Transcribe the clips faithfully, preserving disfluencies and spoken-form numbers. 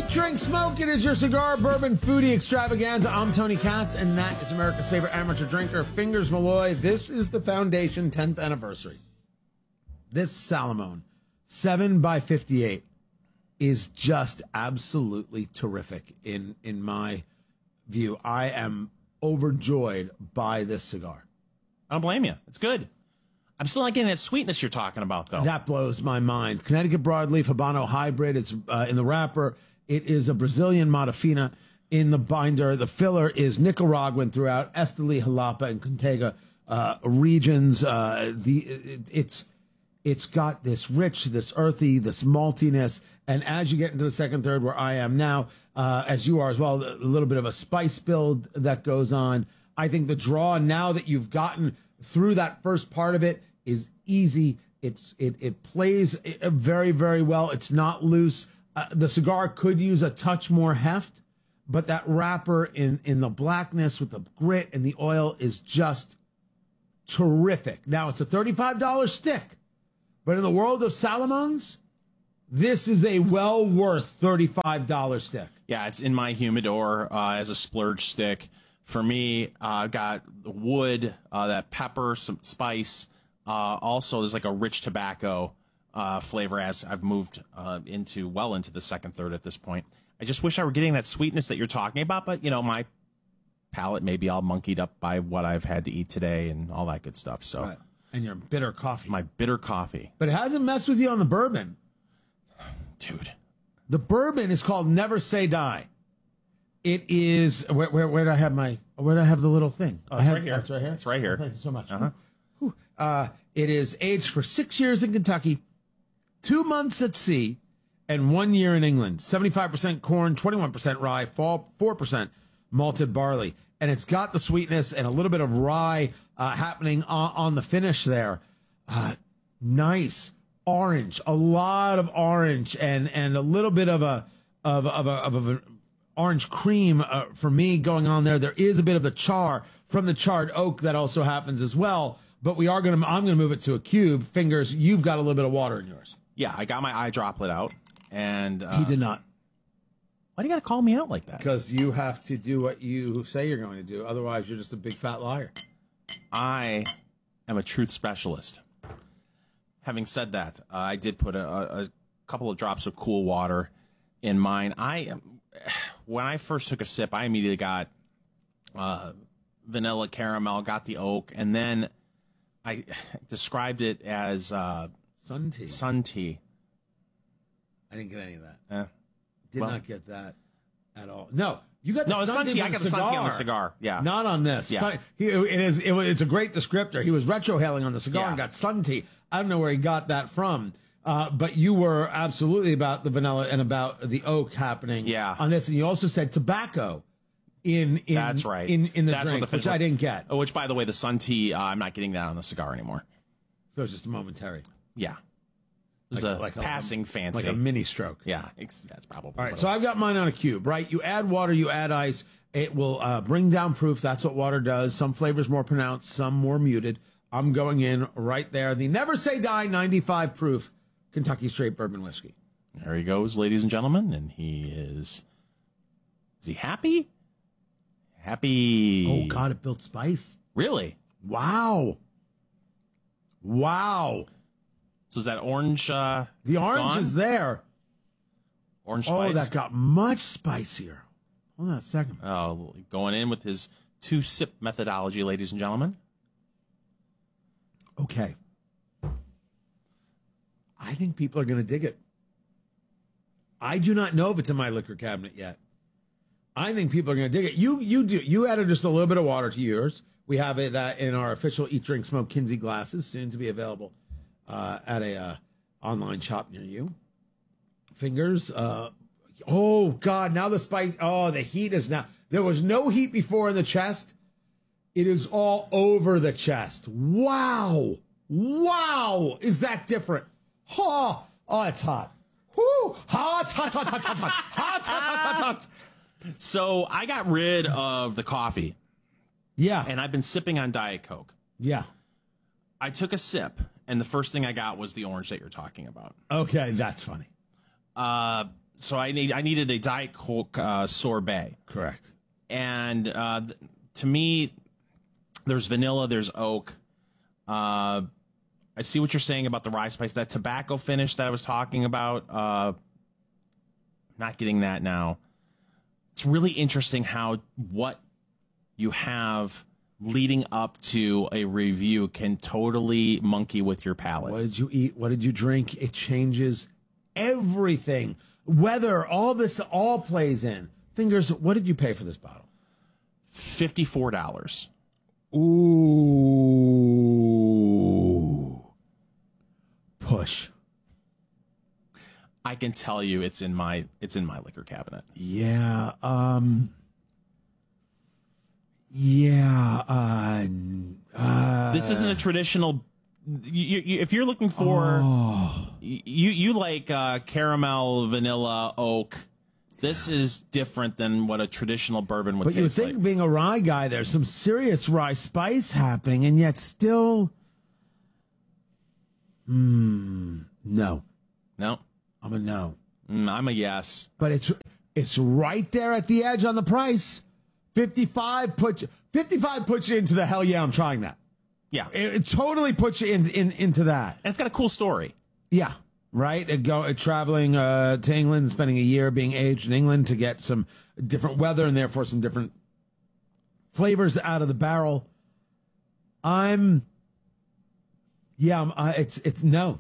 Eat, Drink, Smoke. It is your cigar, bourbon, foodie extravaganza. I'm Tony Katz, and that is America's favorite amateur drinker, Fingers Malloy. This is the Foundation tenth anniversary. This Salamone, seven by fifty-eight, is just absolutely terrific in, in my view. I am overjoyed by this cigar. I don't blame you. It's good. I'm still not getting that sweetness you're talking about, though. That blows my mind. Connecticut Broadleaf Habano Hybrid. It's uh, in the wrapper. It is a Brazilian Matafina in the binder. The filler is Nicaraguan throughout Esteli, Jalapa, and Contega uh, regions. Uh, the it, it's it's got this rich, this earthy, this maltiness, and as you get into the second third, where I am now, uh, as you are as well, a little bit of a spice build that goes on. I think the draw, now that you've gotten through that first part of it, is easy. It's it it plays very, very well. It's not loose. Uh, the cigar could use a touch more heft, but that wrapper in in the blackness with the grit and the oil is just terrific. Now, it's a thirty-five dollars stick, but in the world of Salamones, this is a well worth thirty-five dollars stick. Yeah, it's in my humidor uh, as a splurge stick. For me, I uh, got the wood, uh, that pepper, some spice. Uh, also, there's like a rich tobacco uh, flavor as I've moved uh, into well into the second third at this point. I just wish I were getting that sweetness that you're talking about, but, you know, my palate may be all monkeyed up by what I've had to eat today and all that good stuff. So, right. And your bitter coffee. My bitter coffee. But it hasn't messed with you on the bourbon. Dude. The bourbon is called Never Say Die. It is, where, where, where did I have my, where did I have the little thing? Oh, I it's have, right here. Oh, it's right here? It's right here. Oh, thank you so much. Uh-huh. Uh, it is aged for six years in Kentucky, two months at sea, and one year in England. seventy-five percent corn, twenty-one percent rye, four percent malted barley. And it's got the sweetness and a little bit of rye uh, happening on, on the finish there. Uh, nice orange, a lot of orange, and, and a little bit of a of of a, of a orange cream uh, for me going on there. There is a bit of the char from the charred oak that also happens as well. But we are going to, I'm going to move it to a cube. Fingers, you've got a little bit of water in yours. Yeah, I got my eye droplet out. And uh, he did not. Why do you got to call me out like that? Because you have to do what you say you're going to do. Otherwise, you're just a big fat liar. I am a truth specialist. Having said that, uh, I did put a, a couple of drops of cool water in mine. I, when I first took a sip, I immediately got uh, vanilla caramel, got the oak, and then I described it as uh, sun tea. Sun tea. I didn't get any of that. Eh. Did well, not get that at all. No, you got the no, sun, sun tea. I got the sun tea on the cigar. Yeah, not on this. Yeah. Sun, he, it is. It, it's a great descriptor. He was retrohaling on the cigar yeah. and got sun tea. I don't know where he got that from. Uh, but you were absolutely about the vanilla and about the oak happening. Yeah. On this, and you also said tobacco. In, in that's right. In in the that's drink, what the which I didn't get. Oh, which, by the way, the sun tea. Uh, I'm not getting that on the cigar anymore. So it's just a momentary. Yeah, it's like, a like passing a, fancy, like a mini stroke. Yeah, it's, that's probably. All right. So I've got mine on a cube. Right. You add water. You add ice. It will uh, bring down proof. That's what water does. Some flavors more pronounced. Some more muted. I'm going in right there. The Never Say Die ninety-five proof Kentucky Straight Bourbon Whiskey. There he goes, ladies and gentlemen, and he is. Is he happy? Happy. Oh, God, it built spice. Really? Wow. Wow. So is that orange? Uh, the orange gone? is there. Orange spice? Oh, that got much spicier. Hold on a second. Oh, going in with his two-sip methodology, ladies and gentlemen. Okay. I think people are going to dig it. I do not know if it's in my liquor cabinet yet. I think people are going to dig it. You you do. You added just a little bit of water to yours. We have it that in our official Eat, Drink, Smoke Kinsey glasses, soon to be available uh, at a uh, online shop near you. Fingers. Uh, oh, God. Now the spice. Oh, the heat is now. There was no heat before in the chest. It is all over the chest. Wow. Wow. Is that different? Oh, oh it's hot. Whoo. Hot, hot, hot, hot, hot, hot, hot, hot, hot, hot, hot. So I got rid of the coffee. Yeah. And I've been sipping on Diet Coke. Yeah. I took a sip, and the first thing I got was the orange that you're talking about. Okay, that's funny. Uh, so I need I needed a Diet Coke uh, sorbet. Correct. And uh, to me, there's vanilla, there's oak. Uh, I see what you're saying about the rye spice. That tobacco finish that I was talking about, uh, not getting that now. It's really interesting how what you have leading up to a review can totally monkey with your palate. What did you eat? What did you drink? It changes everything. Weather, all this, all plays in. Fingers, what did you pay for this bottle? fifty-four dollars. Ooh. Push. I can tell you it's in my it's in my liquor cabinet. Yeah. Um Yeah, uh, uh This isn't a traditional you, you, if you're looking for oh. you you like uh, caramel, vanilla, oak. This is different than what a traditional bourbon would But you would taste think, like. being a rye guy, there's some serious rye spice happening, and yet still, hmm, no. No, I'm a no. mm, I'm a yes. But it's it's right there at the edge on the price. fifty-five puts fifty-five puts you into the hell yeah, I'm trying that. Yeah, It, it totally puts you in, in into that. and it's got a cool story. Yeah, right. Uh, go uh, traveling uh, to England, spending a year being aged in England to get some different weather and therefore some different flavors out of the barrel. I'm, yeah, I'm, uh, it's it's no.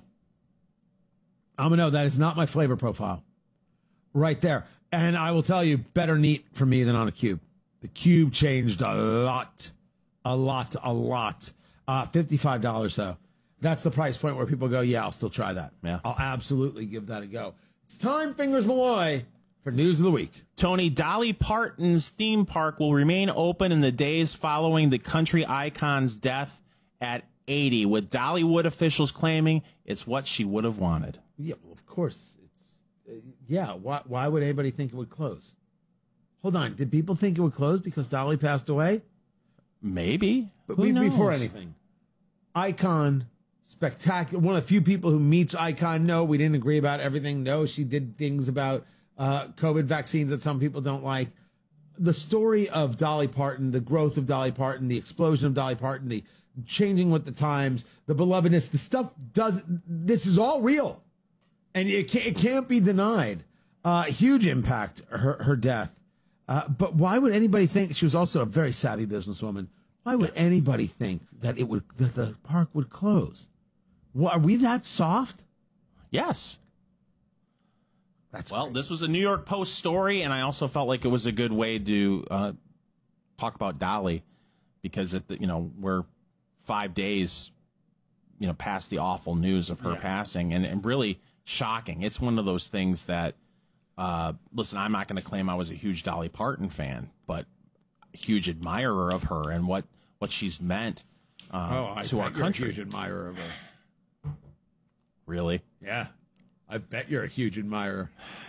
I'm a no. That is not my flavor profile. Right there, and I will tell you, better neat for me than on a cube. The cube changed a lot, a lot, a lot. Uh, fifty-five dollars though. That's the price point where people go, yeah, I'll still try that. Yeah. I'll absolutely give that a go. It's time, Fingers Malloy, for News of the Week. Tony, Dolly Parton's theme park will remain open in the days following the country icon's death at eighty, with Dollywood officials claiming it's what she would have wanted. Yeah, well, of course. It's uh, yeah. Why? Why would anybody think it would close? Hold on. Did people think it would close because Dolly passed away? Maybe. But Who be, knows? before anything, Icon, spectacular. One of the few people who meets Icon. No, we didn't agree about everything. No, she did things about uh, COVID vaccines that some people don't like. The story of Dolly Parton, the growth of Dolly Parton, the explosion of Dolly Parton, the changing with the times, the belovedness, the stuff does. This is all real, and it can't, it can't be denied. Uh, huge impact, her her death. Uh, but why would anybody think she was also a very savvy businesswoman? Why would anybody think that it would that the park would close? Well, are we that soft? Yes. That's Well, crazy. this was a New York Post story, and I also felt like it was a good way to uh, talk about Dolly, because at the, you know we're five days, you know, past the awful news of her Yeah. passing, and, and really shocking. It's one of those things that, uh, listen, I'm not going to claim I was a huge Dolly Parton fan, but a huge admirer of her and what what she's meant uh, to our country. Oh, a huge admirer of her. Really. Yeah, I bet you're a huge admirer.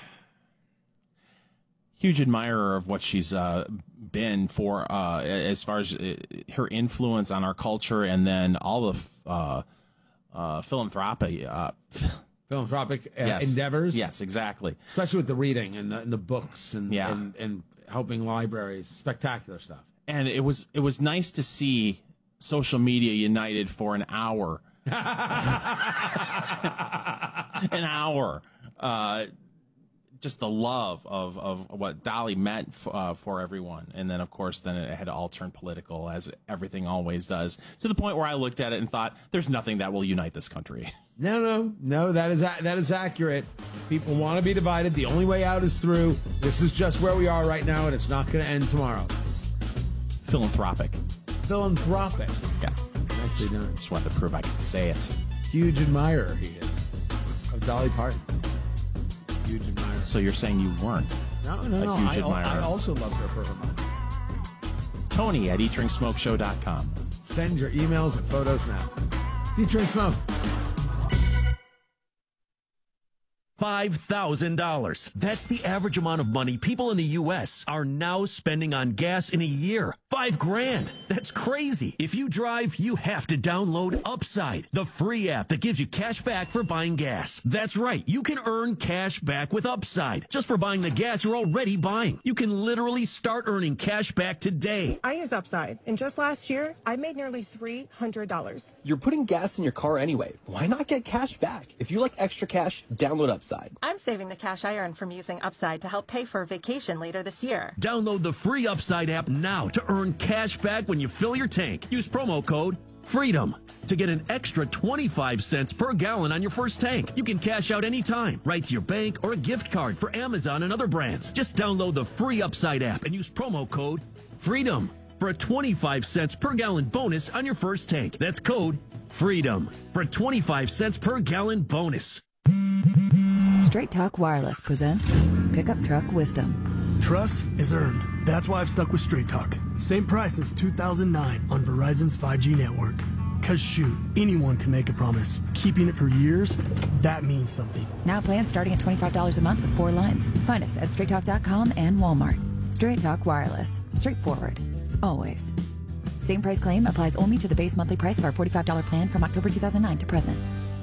Huge admirer of what she's uh, been for, uh, as far as uh, her influence on our culture, and then all the uh, uh, philanthropy, uh, Philanthropic uh, yes. endeavors. Yes, exactly. Especially with the reading and the, and the books and, Yeah. and and helping libraries. Spectacular stuff. And it was it was nice to see social media united for an hour. An hour. Uh, just the love of, of what Dolly meant f- uh, for everyone. And then, of course, then it had all turned political, as everything always does, to the point where I looked at it and thought, there's nothing that will unite this country. No, no, no. That is a- that is accurate. People want to be divided. The only way out is through. This is just where we are right now, and it's not going to end tomorrow. Philanthropic. Philanthropic. Yeah. Nicely done. Just wanted to prove I could say it. Huge admirer he is of Dolly Parton. Huge admirer. So you're saying you weren't? No, no, a no. huge I, al- admirer. I also loved her for her money. Tony at eat drink smoke show dot com. Send your emails and photos now. See, drink, smoke. five thousand dollars. That's the average amount of money people in the U S are now spending on gas in a year. Five grand. That's crazy. If you drive, you have to download Upside, the free app that gives you cash back for buying gas. That's right. You can earn cash back with Upside just for buying the gas you're already buying. You can literally start earning cash back today. I use Upside, and just last year, I made nearly three hundred dollars. You're putting gas in your car anyway. Why not get cash back? If you like extra cash, download Upside. I'm saving the cash I earn from using Upside to help pay for a vacation later this year. Download the free Upside app now to earn cash back when you fill your tank. Use promo code FREEDOM to get an extra twenty-five cents per gallon on your first tank. You can cash out anytime, right to your bank or a gift card for Amazon and other brands. Just download the free Upside app and use promo code FREEDOM for a twenty-five cents per gallon bonus on your first tank. That's code FREEDOM for a twenty-five cents per gallon bonus. Straight Talk Wireless presents Pickup Truck Wisdom. Trust is earned. That's why I've stuck with Straight Talk. Same price since two thousand nine on Verizon's five G network. Cause shoot, anyone can make a promise. Keeping it for years, that means something. Now plans starting at twenty-five dollars a month with four lines. Find us at straight talk dot com and Walmart. Straight Talk Wireless. Straightforward. Always. Same price claim applies only to the base monthly price of our forty-five dollars plan from October two thousand nine to present.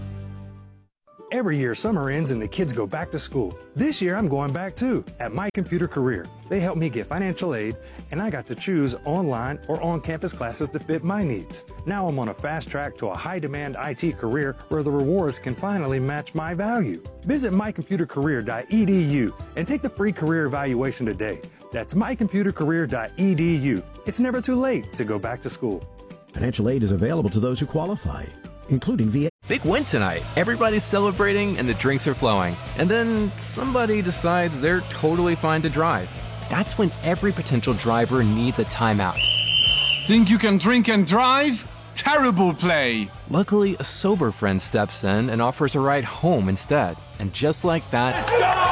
Every year, summer ends and the kids go back to school. This year, I'm going back too, at My Computer Career. They helped me get financial aid, and I got to choose online or on-campus classes that fit my needs. Now I'm on a fast track to a high-demand I T career where the rewards can finally match my value. Visit my computer career dot e d u and take the free career evaluation today. That's my computer career dot e d u. It's never too late to go back to school. Financial aid is available to those who qualify, including V A. Big win tonight. Everybody's celebrating and the drinks are flowing. And then somebody decides they're totally fine to drive. That's when every potential driver needs a timeout. Think you can drink and drive? Terrible play. Luckily, a sober friend steps in and offers a ride home instead. And just like that,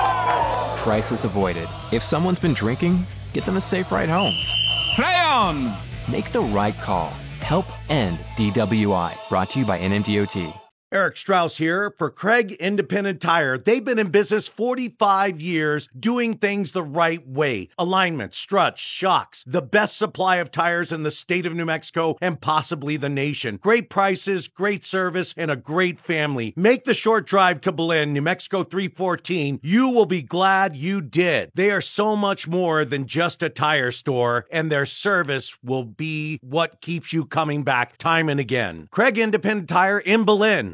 crisis avoided. If someone's been drinking, get them a safe ride home. Play on! Make the right call. Help end D W I. Brought to you by N M D O T. Eric Strauss here for Craig Independent Tire. They've been in business forty-five years doing things the right way. Alignment, struts, shocks, the best supply of tires in the state of New Mexico and possibly the nation. Great prices, great service, and a great family. Make the short drive to Belen, New Mexico three fourteen. You will be glad you did. They are so much more than just a tire store, and their service will be what keeps you coming back time and again. Craig Independent Tire in Belen.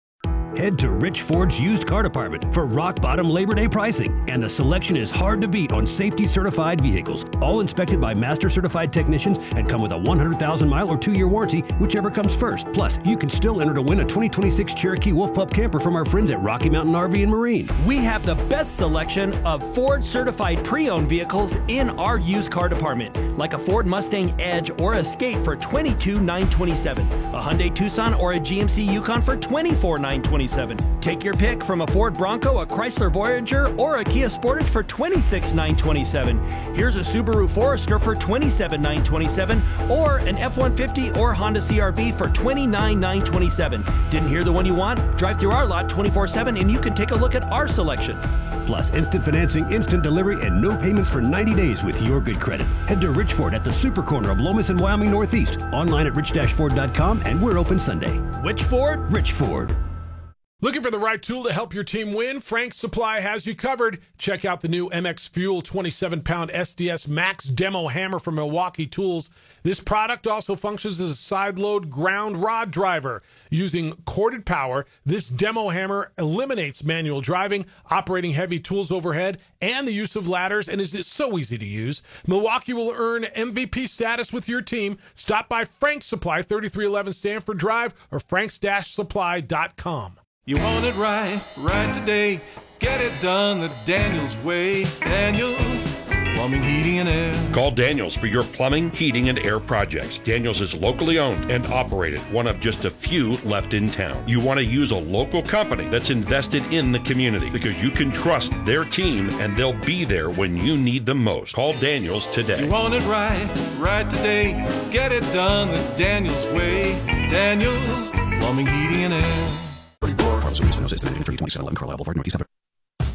Head to Rich Ford's used car department for rock bottom Labor Day pricing, and the selection is hard to beat on safety certified vehicles, all inspected by master certified technicians and come with a one hundred thousand mile or two year warranty, whichever comes first. Plus, you can still enter to win a twenty twenty-six Cherokee Wolf Pup camper from our friends at Rocky Mountain R V and Marine. We have the best selection of Ford certified pre-owned vehicles in our used car department, like a Ford Mustang Edge or Escape for twenty-two thousand nine hundred twenty-seven dollars, a Hyundai Tucson or a G M C Yukon for twenty-four thousand nine hundred twenty-seven dollars. Take your pick from a Ford Bronco, a Chrysler Voyager, or a Kia Sportage for twenty-six thousand nine hundred twenty-seven dollars. Here's a Subaru Forester for twenty-seven thousand nine hundred twenty-seven dollars, or an F one fifty or Honda C R V for twenty-nine thousand nine hundred twenty-seven dollars. Didn't hear the one you want? Drive through our lot twenty-four seven and you can take a look at our selection. Plus, instant financing, instant delivery, and no payments for ninety days with your good credit. Head to Rich Ford at the super corner of Lomas and Wyoming Northeast. Online at rich dash ford dot com, and we're open Sunday. Which Ford? Rich Ford. Looking for the right tool to help your team win? Frank's Supply has you covered. Check out the new M X Fuel twenty-seven pound S D S Max Demo Hammer from Milwaukee Tools. This product also functions as a side-load ground rod driver. Using corded power, this demo hammer eliminates manual driving, operating heavy tools overhead, and the use of ladders, and is so easy to use. Milwaukee will earn M V P status with your team. Stop by Frank's Supply, thirty-three eleven Stanford Drive, or franks dash supply dot com. You want it right, right today. Get it done the Daniels way. Daniels Plumbing, Heating, and Air. Call Daniels for your plumbing, heating, and air projects. Daniels is locally owned and operated, one of just a few left in town. You want to use a local company that's invested in the community because you can trust their team and they'll be there when you need them most. Call Daniels today. You want it right, right today. Get it done the Daniels way. Daniels Plumbing, Heating, and Air.